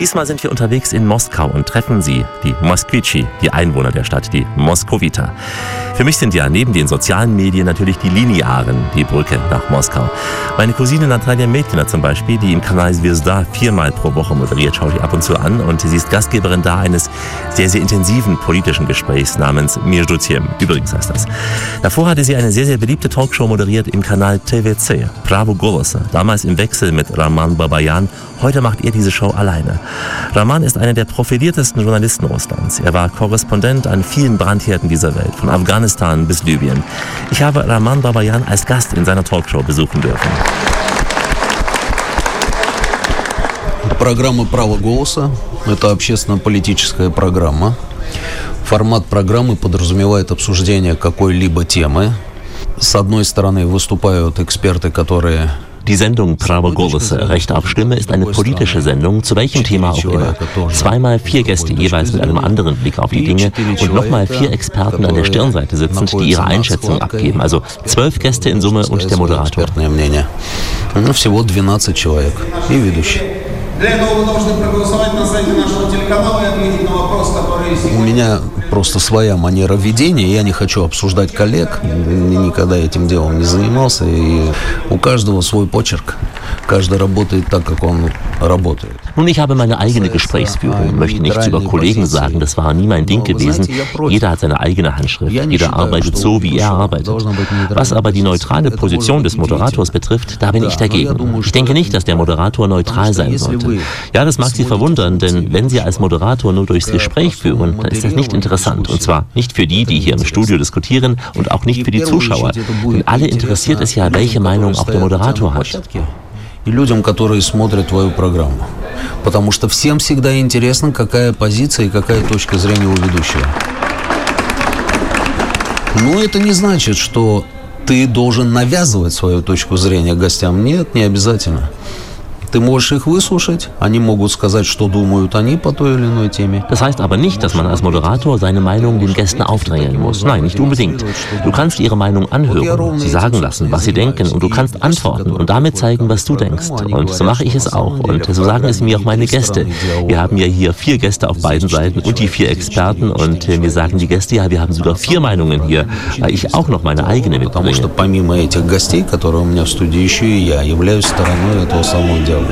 Diesmal sind wir unterwegs in Moskau und treffen Sie, die Moskwichi, die Einwohner der Stadt, die Moskowiter. Für mich sind ja neben den sozialen Medien natürlich die Linearen die Brücke nach Moskau. Meine Cousine Natalia Metkina zum Beispiel, die im Kanal Zvezda 4-mal pro Woche moderiert, schaue ich ab und zu an und sie ist Gastgeberin da eines sehr, sehr intensiven politischen Gesprächs namens Между тем. Übrigens heißt das. Davor hatte sie eine sehr, sehr beliebte Talkshow moderiert im Kanal TVC, Pravo Голоса, damals im Wechsel mit Roman Babayan. Heute macht er diese Show alleine. Roman ist einer der profiliertesten Journalisten Russlands. Er war Korrespondent an vielen Brandherden dieser Welt, von Afghanistan bis Libyen. Ich habe Roman Babayan als Gast in seiner Talkshow besuchen dürfen. Программа «Право голоса» – это общественно-политическая программа. Формат программы подразумевает обсуждение какой-либо темы. С одной стороны выступают эксперты, которые... Die Sendung Pravo Голоса, Recht auf Stimme, ist eine politische Sendung, zu welchem Thema auch immer. 2-mal 4 Gäste jeweils mit einem anderen Blick auf die Dinge und nochmal 4 Experten an der Stirnseite sitzend, die ihre Einschätzung abgeben. Also 12 Gäste in Summe und der Moderator. Всего 12 человек и ведущий. У меня просто своя манера ведения, я не хочу обсуждать коллег, никогда этим делом не занимался, и у каждого свой почерк, каждый работает так, как он работает. Nun, ich habe meine eigene Gesprächsführung, möchte nichts über Kollegen sagen, das war nie mein Ding gewesen. Jeder hat seine eigene Handschrift, jeder arbeitet so, wie er arbeitet. Was aber die neutrale Position des Moderators betrifft, da bin ich dagegen. Ich denke nicht, dass der Moderator neutral sein sollte. Ja, das mag Sie verwundern, denn wenn Sie als Moderator nur durchs Gespräch führen, dann ist das nicht interessant. Und zwar nicht für die, die hier im Studio diskutieren und auch nicht für die Zuschauer. Denn alle interessiert es ja, welche Meinung auch der Moderator hat. И людям, которые смотрят твою программу. Потому что всем всегда интересно, какая позиция и какая точка зрения у ведущего. Но это не значит, что ты должен навязывать свою точку зрения гостям. Нет, не обязательно. Ты можешь их выслушать, они могут сказать, что думают они по той или иной теме. Das heißt aber nicht, dass man als Moderator seine Meinung den Gästen aufdrängen muss. Nein, nicht unbedingt. Du kannst ihre Meinung anhören, sie sagen lassen, was sie denken und du kannst antworten und damit zeigen, was du denkst. Und so mache ich es auch und so sagen es mir auch meine Gäste. Wir haben ja hier 4 Gäste auf beiden Seiten und die 4 Experten und mir sagen die Gäste, ja, wir haben sogar 4 Meinungen hier, weil ich auch noch meine eigene mitbringe. Потому что помимо этих гостей, которые у меня в студии, еще и я являюсь стороной этого самого диалога.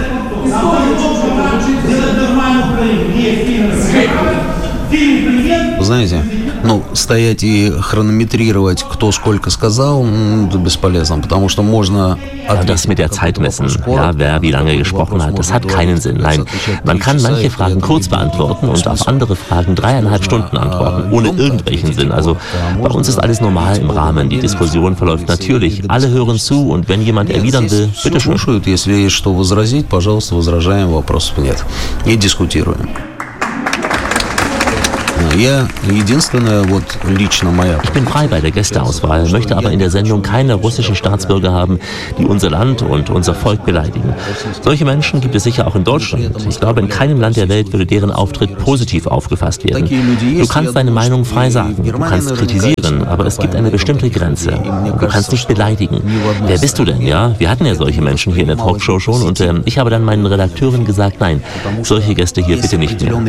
Вы знаете, стоять и хронометрировать, кто сколько сказал, это бесполезно, потому что можно... Ja, das mit der Zeit messen, ja, wer wie lange gesprochen hat, das hat keinen Sinn. Nein, man kann manche Fragen kurz beantworten und auf andere Fragen 3,5 Stunden antworten, ohne irgendwelchen Sinn. Also bei uns ist alles normal im Rahmen, die Diskussion verläuft natürlich, alle hören zu und wenn jemand erwidern will, bitteschön. Если есть что возразить, пожалуйста, возражаем, вопросов нет. И дискутируем. Ich bin frei bei der Gästeauswahl, möchte aber in der Sendung keine russischen Staatsbürger haben, die unser Land und unser Volk beleidigen. Solche Menschen gibt es sicher auch in Deutschland. Ich glaube, in keinem Land der Welt würde deren Auftritt positiv aufgefasst werden. Du kannst deine Meinung frei sagen, du kannst kritisieren, aber es gibt eine bestimmte Grenze. Du kannst nicht beleidigen. Wer bist du denn, ja? Wir hatten ja solche Menschen hier in der Talkshow schon und ich habe dann meinen Redakteuren gesagt, nein, solche Gäste hier bitte nicht mehr.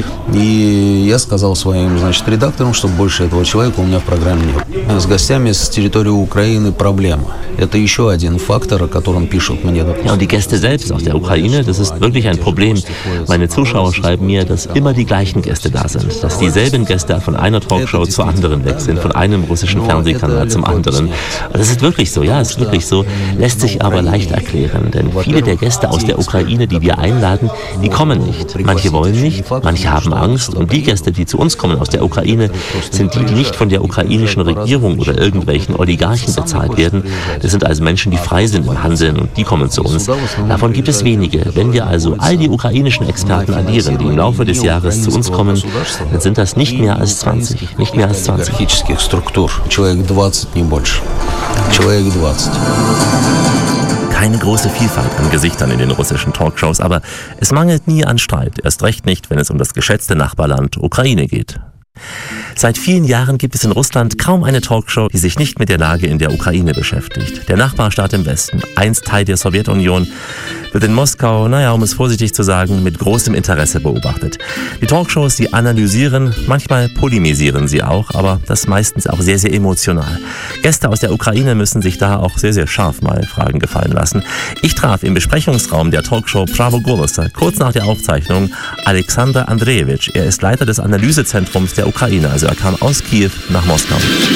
Редакторам, что больше этого человека у меня в программе нет. С гостями с территории Украины проблема. Это еще один фактор, о котором пишут мне. Ja, und die Gäste selbst aus der Ukraine, das ist wirklich ein Problem. Meine Zuschauer schreiben mir, dass immer die gleichen Gäste da sind. Dass dieselben Gäste von einer Talkshow zur anderen weg sind, von einem russischen Fernsehkanal zum anderen. Das ist wirklich so, ja, ist wirklich so. Lässt sich aber leicht erklären, denn viele der Gäste aus der Ukraine, die wir einladen, die kommen nicht. Manche wollen nicht, manche haben Angst und die Gäste, die zu uns kommen aus der Ukraine, sind die nicht von der ukrainischen Regierung oder irgendwelchen Oligarchen bezahlt werden. Das sind also Menschen, die frei sind im Handeln und die kommen zu uns. Davon gibt es wenige. Wenn wir also all die ukrainischen Experten addieren, die im Laufe des Jahres zu uns kommen, dann sind das nicht mehr als 20. Nicht mehr als 20. Человек 20, не больше. Человек 20. Keine große Vielfalt an Gesichtern in den russischen Talkshows, aber es mangelt nie an Streit. Erst recht nicht, wenn es um das geschätzte Nachbarland Ukraine geht. Seit vielen Jahren gibt es in Russland kaum eine Talkshow, die sich nicht mit der Lage in der Ukraine beschäftigt. Der Nachbarstaat im Westen, einst Teil der Sowjetunion, wird in Moskau, um es vorsichtig zu sagen, mit großem Interesse beobachtet. Die Talkshows, sie analysieren, manchmal polemisieren sie auch, aber das meistens auch sehr, sehr emotional. Gäste aus der Ukraine müssen sich da auch sehr, sehr scharf mal Fragen gefallen lassen. Ich traf im Besprechungsraum der Talkshow Pravo Golosa kurz nach der Aufzeichnung Alexander Andrejewitsch. Er ist Leiter des Analysezentrums der Ukraine, also er kam aus Kiew nach Moskau.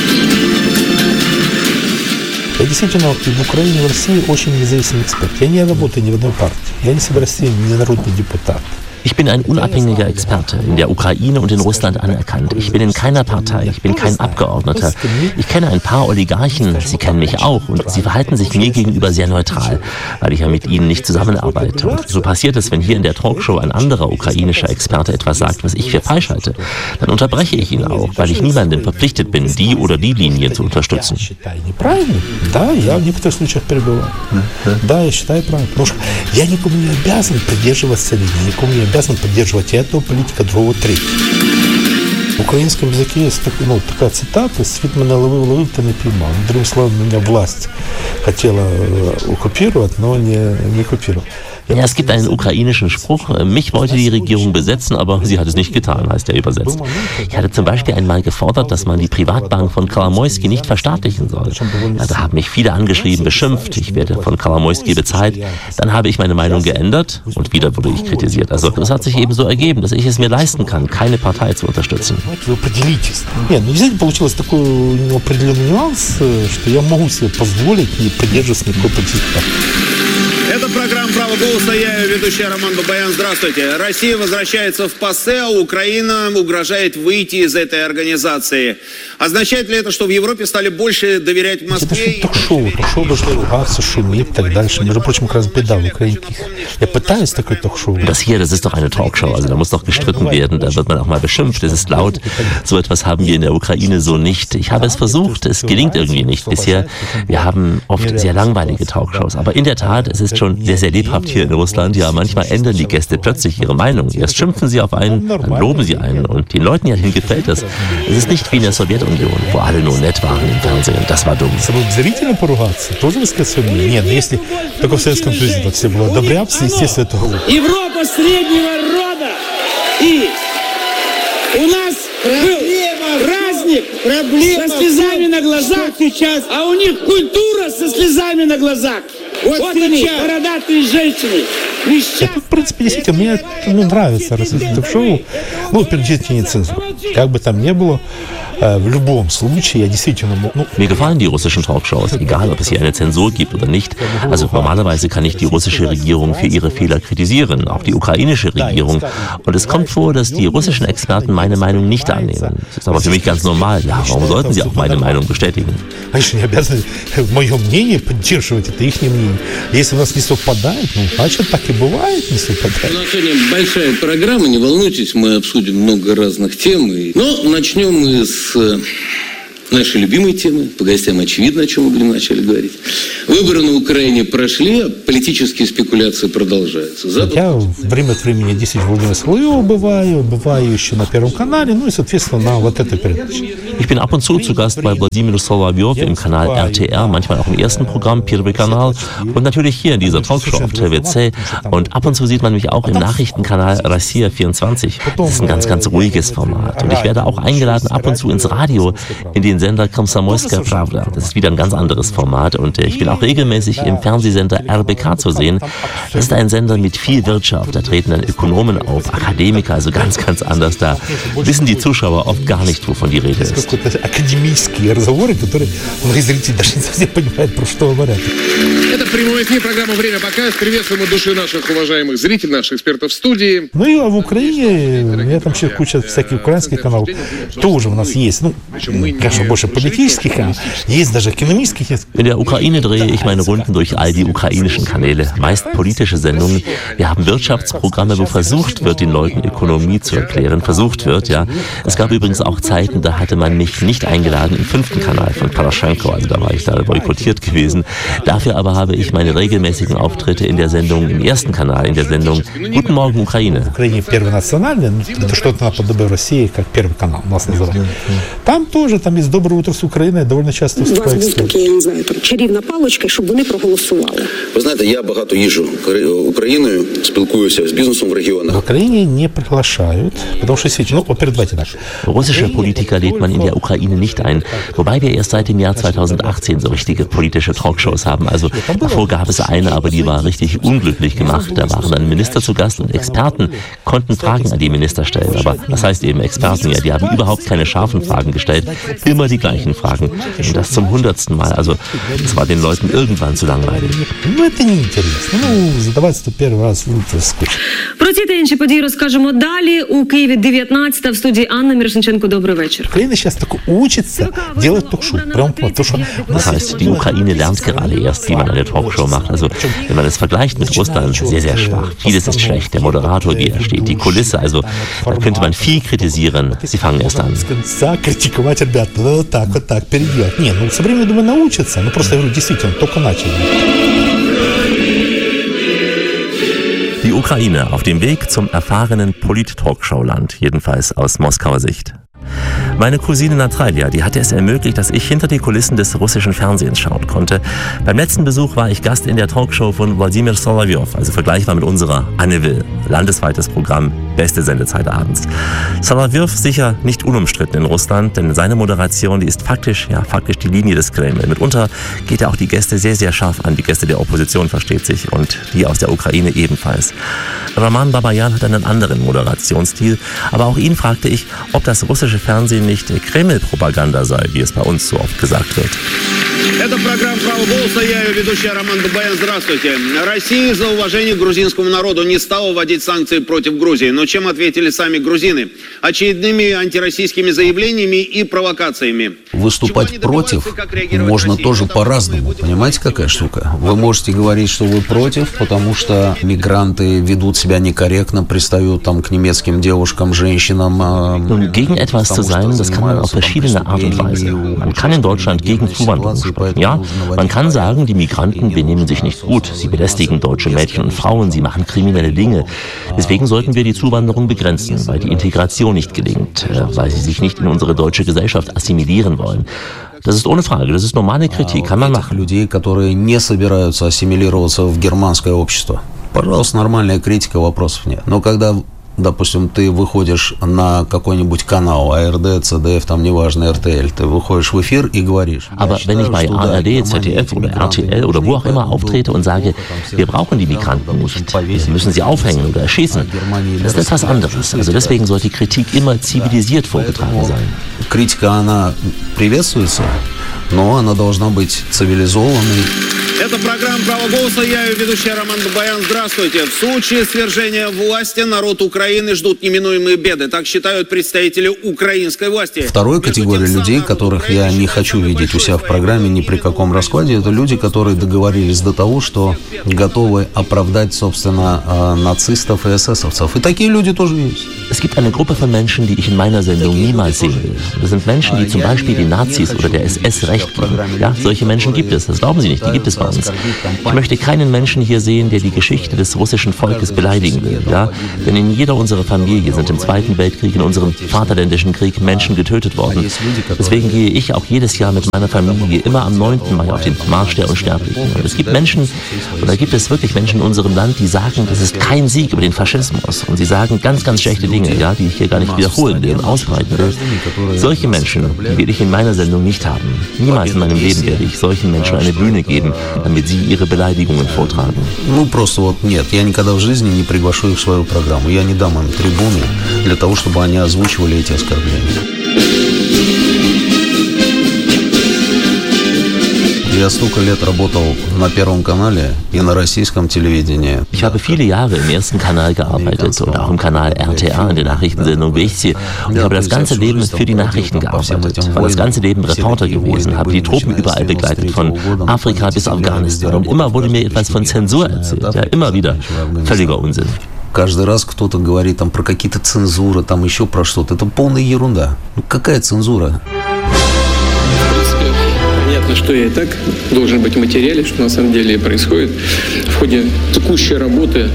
Я действительно в Украине, в России очень независимый эксперт. Я не работаю ни в одной партии. Я не в России не народный депутат. Ich bin ein unabhängiger Experte, in der Ukraine und in Russland anerkannt. Ich bin in keiner Partei, ich bin kein Abgeordneter. Ich kenne ein paar Oligarchen, sie kennen mich auch und sie verhalten sich mir gegenüber sehr neutral, weil ich ja mit ihnen nicht zusammenarbeite. Und so passiert es, wenn hier in der Talkshow ein anderer ukrainischer Experte etwas sagt, was ich für falsch halte, dann unterbreche ich ihn auch, weil ich niemandem verpflichtet bin, die oder die Linie zu unterstützen. Да, я в некоторых случаях перебиваю. Да, я считаю правильно. Потому что я никому не обязан придерживаться линии, никому не обязан поддерживать этого политика, другого, третьего. В украинском языке есть такая цитата: «Свет меня ловил, ты не поймал». Другим словом, меня власть хотела оккупировать, но не оккупировала. Ja, es gibt einen ukrainischen Spruch, mich wollte die Regierung besetzen, aber sie hat es nicht getan, heißt er übersetzt. Ich hatte zum Beispiel einmal gefordert, dass man die Privatbank von Kolomoisky nicht verstaatlichen soll. Ja, da haben mich viele angeschrieben, beschimpft, ich werde von Kolomoisky bezahlt. Dann habe ich meine Meinung geändert und wieder wurde ich kritisiert. Also es hat sich eben so ergeben, dass ich es mir leisten kann, keine Partei zu unterstützen. Это программа «Право голоса». Я ее ведущий Роман Бабаян. Здравствуйте. Россия возвращается в ПАСЕ, а Украина угрожает выйти из этой организации. Означает ли это, что в Европе стали больше доверять Москве? Это ток-шоу. Ток-шоу должно ругаться, шуметь и так дальше. Между прочим, как раз беда в Украине. Я пытаюсь такое ток-шоу. Das hier, das ist doch eine Talkshow. Also da muss doch gestritten werden. Da wird man auch mal beschimpft. Es ist laut. So etwas haben wir in der Ukraine so nicht. Ich habe es versucht. Es gelingt irgendwie nicht bisher. Wir haben oft sehr langweilige Talkshows. Aber in der Tat, es ist schon sehr, sehr lebhaft hier in Russland. Ja, manchmal ändern die Gäste plötzlich ihre Meinung. Erst schimpfen sie auf einen, dann loben sie einen. Und den Leuten hier gefällt das. Es ist nicht wie in der Sowjetunion, wo alle nur nett waren im Fernsehen. Das war dumm. Европа среднего рода. И у нас был праздник со слезами на глазах сейчас, а у них культура со слезами на глазах. Вот они, бородатые женщины. В принципе, действительно, мне нравится российское ток-шоу. Перед не цензура. Как бы там ни было, в любом случае, я действительно... Mir gefallen die russischen Talkshows, egal ob es hier eine Zensur gibt oder nicht. Also normalerweise kann ich die russische Regierung für ihre Fehler kritisieren, auch die ukrainische Regierung. Und es kommt vor, dass die russischen Experten meine Meinung nicht annehmen. Das ist aber für mich ganz normal. Ja, warum sollten sie auch meine Meinung bestätigen? Конечно, не обязаны мое мнение поддерживать, это их мнение. Если у нас не совпадает, значит, так и бывает, не совпадает. У нас сегодня большая программа, не волнуйтесь, мы обсудим много разных тем. Но начнем мы с нашей любимой темы. По гостям очевидно, о чем мы будем вначале говорить. Выборы на Украине прошли, а политические спекуляции продолжаются. Я время от времени действительно Владимир Соловьева бываю еще на Первом канале, и, соответственно, на вот этой передаче. Ich bin ab und zu Gast bei Wladimir Solowjow im Kanal RTR, manchmal auch im ersten Programm, Первый Kanal und natürlich hier in dieser Talkshow auf TVC. Und ab und zu sieht man mich auch im Nachrichtenkanal Россия 24. Das ist ein ganz, ganz ruhiges Format. Und ich werde auch eingeladen ab und zu ins Radio, in den Sender Komsomolskaja Prawda. Das ist wieder ein ganz anderes Format. Und ich bin auch regelmäßig im Fernsehsender RBK zu sehen. Das ist ein Sender mit viel Wirtschaft. Da treten dann Ökonomen auf, Akademiker, also ganz, ganz anders. Da wissen die Zuschauer oft gar nicht, wovon die Rede ist. Академические разговоры, которые многие зрители даже не совсем понимают, про что говорят. Это прямой эфир, программа «Время покажет». Приветствуем от души наших уважаемых зрителей, наших экспертов в студии. А в Украине, я там сейчас куча всяких украинских каналов, тоже у нас есть. Конечно, больше политических, есть даже экономических. In der Ukraine drehe ich meine Runden durch all die ukrainischen Kanäle, meist politische Sendungen. Wir haben Wirtschaftsprogramme, wo versucht wird, den Leuten Ökonomie zu erklären. Versucht wird, ja. Es gab übrigens auch Zeiten, da hatte man mich nicht eingeladen im 5. Kanal von Poroschenko, also da war ich da boykottiert gewesen. Dafür aber habe ich meine regelmäßigen Auftritte in der Sendung im 1. Kanal, in der Sendung Guten Morgen Ukraine. В Украине первый национальный, это что-то наподобие России, как Первый канал нас называют. Там тоже, там есть «Доброе утро с Украины», довольно часто выступает. У вас був такий, я не знаю, там, чарівна паличка, щоб вони проголосували. Ви знаєте, я багато їжджу Україною, спілкуюся з бізнесом в регіонах. В Украине не приглашают, потому что действительно, во-первых, давайте так. Russische Politiker lädt man in der Ukraine nicht ein, wobei wir erst seit dem Jahr 2018 so richtige politische Talkshows haben. Also davor gab es eine, aber die war richtig unglücklich gemacht. Da waren dann Minister zu Gast und Experten konnten Fragen an die Minister stellen. Aber was heißt eben Experten? Ja, die haben überhaupt keine scharfen Fragen gestellt, immer die gleichen Fragen. Und das zum 100. Mal. Also das war den Leuten irgendwann zu langweilig. Ну, это неинтересно. Ну, задавать это первый раз, ну, это скучно. Про ці та інші події розкажемо далі. У Києві 19-та в студії Анна Мірошниченко. Добрий вечір. Украина сейчас только учится делать ток-шоу. Прям потому что... Das heißt, die Ukraine lernt gerade erst, wie man eine Talkshow macht. Also, wenn man es vergleicht mit Russland, sehr, sehr schwach. Vieles ist schlecht. Der Moderator, wie er steht, die Kulisse, also, da könnte man viel kritisieren. Sie fangen erst an. Критиковать, ребята, вот так, переделать. Не, ну, со временем, думаю, научатся. Ну, просто, я говорю, действительно, только начали. Die Ukraine auf dem Weg zum erfahrenen Polit-Talkshow-Land, jedenfalls aus Moskauer Sicht. Meine Cousine Natalia, die hatte es ermöglicht, dass ich hinter die Kulissen des russischen Fernsehens schauen konnte. Beim letzten Besuch war ich Gast in der Talkshow von Wladimir Solovyov, also vergleichbar mit unserer Anne Will. Landesweites Programm, beste Sendezeit abends. Solovyov sicher nicht unumstritten in Russland, denn seine Moderation, die ist faktisch die Linie des Kreml. Mitunter geht er auch die Gäste sehr, sehr scharf an. Die Gäste der Opposition, versteht sich, und die aus der Ukraine ebenfalls. Roman Babayan hat einen anderen Moderationsstil, aber auch ihn fragte ich, ob das russische Fernsehen nicht Kreml-Propaganda sei, wie es bei uns so oft gesagt wird. Это программа «Право голоса». Я ее ведущая Роман Бабаян. Здравствуйте. Россия за уважение к грузинскому народу не стала вводить санкции против Грузии. Но чем ответили сами грузины? Очередными антироссийскими заявлениями и провокациями. Выступать против можно тоже по-разному. Понимаете, какая штука? Вы можете говорить, что вы против, потому что мигранты ведут себя некорректно, пристают там к немецким девушкам, женщинам. Nun, gegen etwas zu sein, das kann man auf verschiedene Art und Weise. Man kann in Deutschland gegen Zuwanderung sprechen. Ja, man kann sagen, die Migranten benehmen sich nicht gut. Sie belästigen deutsche Mädchen und Frauen, sie machen kriminelle Dinge. Deswegen sollten wir die Zuwanderung begrenzen, weil die Integration nicht gelingt, weil sie sich nicht in unsere deutsche Gesellschaft assimilieren wollen. Das ist ohne Frage, das ist normale Kritik, kann man machen. Людей, которые не собираются ассимилироваться в германское общество. Пожалуйста, нормальная критика, вопросов нет. Но когда, допустим, ты выходишь на какой-нибудь канал, ARD, ZDF, там неважно, RTL, ты выходишь в эфир и говоришь. Aber wenn ich bei ARD, ZDF oder RTL oder wo auch immer auftrete und sage, wir brauchen die Migranten nicht, wir müssen sie aufhängen oder erschießen, das ist etwas anderes. Also deswegen sollte die Kritik immer zivilisiert vorgetragen sein. Критика, она приветствуется, но она должна быть цивилизованной. Это программа «Право голоса». Я ее ведущая Роман Бабаян. Здравствуйте. В случае свержения власти народ Украины ждут неминуемые беды. Так считают представители украинской власти. Второй категории людей, которых я не хочу видеть у себя в программе ни при каком раскладе, это люди, которые договорились до того, что готовы оправдать, собственно, нацистов и эсэсовцев. И такие люди тоже есть. Es gibt eine Gruppe von Menschen, die ich in meiner Sendung niemals sehen will. Das sind Menschen, die zum Beispiel den Nazis oder der SS recht geben. Ja, solche Menschen gibt es. Das glauben Sie nicht. Die gibt es bei uns. Ich möchte keinen Menschen hier sehen, der die Geschichte des russischen Volkes beleidigen will. Ja? Denn in jeder unserer Familie sind im Zweiten Weltkrieg, in unserem Vaterländischen Krieg Menschen getötet worden. Deswegen gehe ich auch jedes Jahr mit meiner Familie immer am 9. Mai auf den Marsch der Unsterblichen. Und es gibt Menschen, oder gibt es wirklich Menschen in unserem Land, die sagen, das ist kein Sieg über den Faschismus. Und sie sagen ganz, ganz schlechte Dinge, ja, die ich hier gar nicht wiederholen will und ausbreiten will. Solche Menschen, die will ich in meiner Sendung nicht haben. Niemals in meinem Leben werde ich solchen Menschen eine Bühne geben, damit sie ihre Beleidigungen vortragen. Ну, просто вот нет, я никогда в жизни не приглашу их в свою программу. Я не дам им трибуну для того, чтобы они озвучивали эти оскорбления. Я столько лет работал на Первом канале и на российском телевидении. Ich habe viele Jahre im ersten Kanal gearbeitet und auch im Kanal RTA in der Nachrichtensendung Wichti. Und ich habe das ganze Leben für die Nachrichten gearbeitet. War das ganze Leben Reporter gewesen, habe die Truppen überall begleitet, von Afrika bis Afghanistan. Und immer wurde mir etwas von Zensur erzählt. Ja, immer wieder. Völliger Unsinn. Каждый раз кто-то говорит там про какие-то цензуры, там еще про что-то. Это полная ерунда. Ну какая цензура? Понятно, что я и так должен быть в материале, что на самом деле происходит в ходе текущей работы.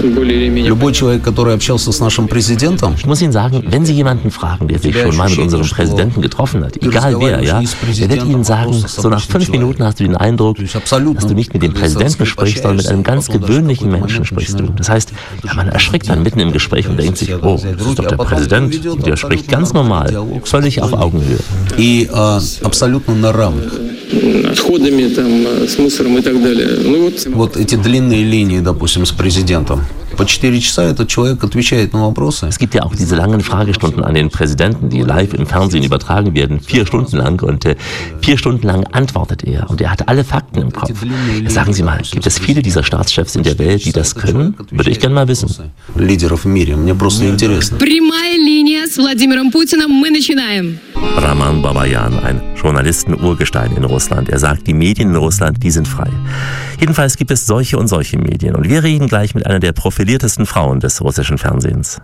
Любой человек, который общался с нашим президентом. Ich muss Ihnen sagen, wenn Sie jemanden fragen, der sich schon mal mit unserem Präsidenten getroffen hat, egal wer, ja, der wird Ihnen sagen, so nach 5 Minuten hast du den Eindruck, dass du nicht mit dem Präsidenten sprichst, sondern mit einem ganz gewöhnlichen Menschen sprichst du. Das heißt, ja, man erschrickt dann mitten im Gespräch und denkt sich, oh, das ist doch der Präsident, und der spricht ganz normal, völlig auf Augenhöhe. И абсолютно на равных. Отходами, там, с мусором и так далее. Ну, вот эти длинные линии, допустим, с президентом. По 4 часа этот человек отвечает на вопросы. Es gibt ja auch diese langen Fragestunden an den Präsidenten, die live im Fernsehen übertragen werden, 4 Stunden lang, und 4 Stunden lang antwortet er und er hat alle Fakten im Kopf. Sagen Sie mal, gibt es viele dieser Staatschefs in der Welt, die das können? Würde ich gerne mal wissen. Лидеров в мире, мне просто интересно. Прямая линия с Владимиром Путиным. Мы начинаем. Raman Babayan, ein Journalisten-Urgestein in Russland. Er sagt, die Medien in Russland, die sind frei. Jedenfalls gibt es solche und solche Medien. Und wir reden gleich mit einer der profiliertesten Frauen des russischen Fernsehens.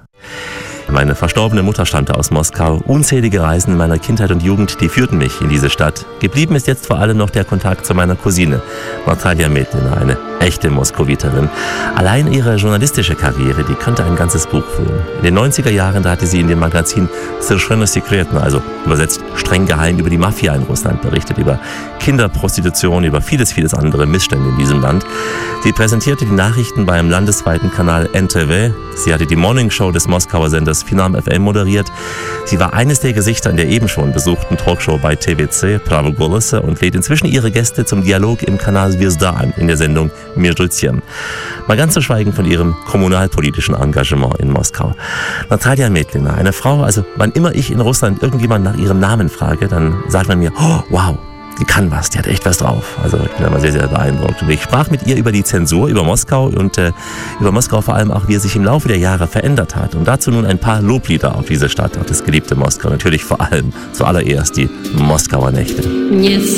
Meine verstorbene Mutter stammte aus Moskau. Unzählige Reisen in meiner Kindheit und Jugend, die führten mich in diese Stadt. Geblieben ist jetzt vor allem noch der Kontakt zu meiner Cousine, Natalia Metlina, eine echte Moskowiterin. Allein ihre journalistische Karriere, die könnte ein ganzes Buch füllen. In den 90er Jahren, da hatte sie in dem Magazin Soвершенно секретно, also übersetzt streng geheim, über die Mafia in Russland berichtet, über Kinderprostitution, über vieles, vieles andere Missstände in diesem Land. Sie präsentierte die Nachrichten beim landesweiten Kanal NTV. Sie hatte die Morningshow des Moskauer Senders Finam FM moderiert. Sie war eines der Gesichter in der eben schon besuchten Talkshow bei TVC, Pravo Golose, und lädt inzwischen ihre Gäste zum Dialog im Kanal Zvezda an, in der Sendung Mirjutjem. Mal ganz zu schweigen von ihrem kommunalpolitischen Engagement in Moskau. Natalia Metlina, eine Frau, also wann immer ich in Russland irgendjemand nach ihrem Namen frage, dann sagt man mir, oh, wow, die kann was, die hat echt was drauf. Also ich bin immer sehr, sehr beeindruckt. Und ich sprach mit ihr über die Zensur, über Moskau und über Moskau vor allem auch, wie es sich im Laufe der Jahre verändert hat. Und dazu nun ein paar Loblieder auf diese Stadt, auf das geliebte Moskau. Natürlich vor allem, zuallererst die Moskauer Nächte. Не